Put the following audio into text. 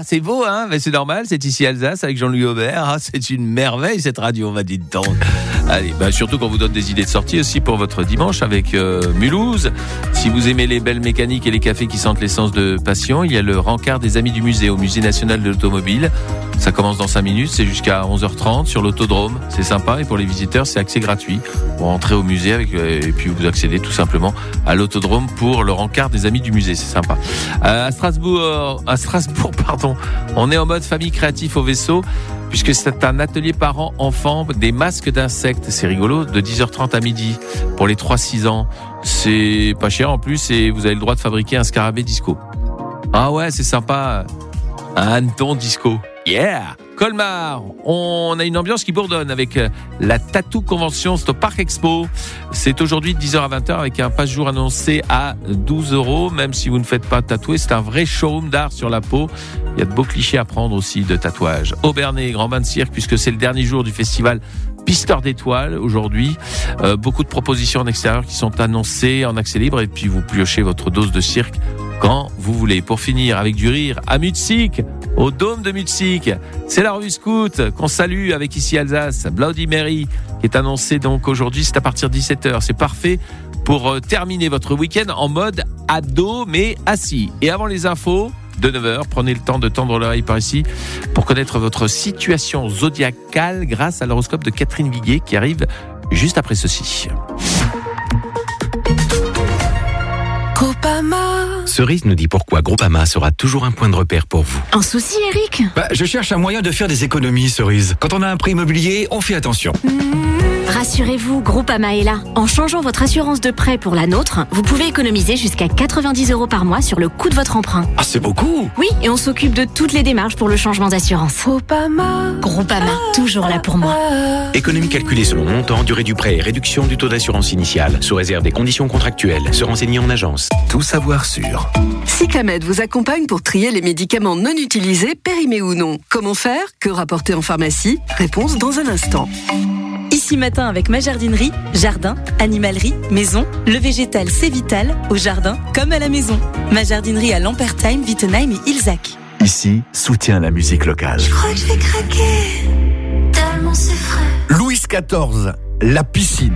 c'est beau, hein? Mais c'est normal, c'est ici Alsace avec Jean-Louis Aubert. Ah, c'est une merveille cette radio, on va dire donc. Allez, surtout qu'on vous donne des idées de sortie aussi pour votre dimanche avec Mulhouse. Si vous aimez les belles mécaniques et les cafés qui sentent l'essence de passion, il y a le rencard des Amis du Musée au Musée National de l'Automobile. Ça commence dans 5 minutes, c'est jusqu'à 11h30 sur l'autodrome. C'est sympa et pour les visiteurs, c'est accès gratuit. Pour entrer au musée et puis vous accédez tout simplement à l'autodrome pour le rencard des Amis du Musée. C'est sympa. À Strasbourg, on est en mode famille créatif au vaisseau puisque c'est un atelier parents-enfants des masques d'insectes. C'est rigolo, de 10h30 à midi pour les 3-6 ans. C'est pas cher en plus et vous avez le droit de fabriquer un scarabée disco. Ah ouais, c'est sympa. Un hanneton disco. Yeah! Colmar, on a une ambiance qui bourdonne avec la Tattoo Convention, c'est au Parc Expo. C'est aujourd'hui de 10h à 20h avec un passe-jour annoncé à 12€, même si vous ne faites pas tatouer. C'est un vrai showroom d'art sur la peau. Il y a de beaux clichés à prendre aussi de tatouage. Aubernais, grand bain de cirque, puisque c'est le dernier jour du festival Pisteur d'étoiles aujourd'hui. Beaucoup de propositions en extérieur qui sont annoncées en accès libre et puis vous piochez votre dose de cirque quand vous voulez. Pour finir avec du rire à Mutzig, au Dôme de Mutzig, c'est la revue Scout qu'on salue avec ici Alsace, Bloody Mary qui est annoncé donc aujourd'hui, c'est à partir de 17h. C'est parfait pour terminer votre week-end en mode ado mais assis. Et avant les infos de 9h, prenez le temps de tendre l'oreille par ici pour connaître votre situation zodiacale grâce à l'horoscope de Catherine Viguier qui arrive juste après ceci. Groupama. Cerise nous dit pourquoi Groupama sera toujours un point de repère pour vous. Un souci, Eric? Je cherche un moyen de faire des économies, Cerise. Quand on a un prêt immobilier, on fait attention. Rassurez-vous, Groupama est là. En changeant votre assurance de prêt pour la nôtre, vous pouvez économiser jusqu'à 90€ par mois sur le coût de votre emprunt. Ah, c'est beaucoup! Oui, et on s'occupe de toutes les démarches pour le changement d'assurance. Groupama, toujours là pour moi. Économie calculée selon montant, durée du prêt et réduction du taux d'assurance initiale, sous réserve des conditions contractuelles. Se renseigner en agence. Tout savoir sur. Cyclamed vous accompagne pour trier les médicaments non utilisés, périmés ou non. Comment faire? Que rapporter en pharmacie? Réponse dans un instant. Ici matin avec ma jardinerie, jardin, animalerie, maison, le végétal c'est vital, au jardin comme à la maison. Ma jardinerie à Lampertheim, Wittenheim et Ilzac. Ici, soutien à la musique locale. Je crois que je vais craquer, tellement c'est frais. Louis XIV, la piscine.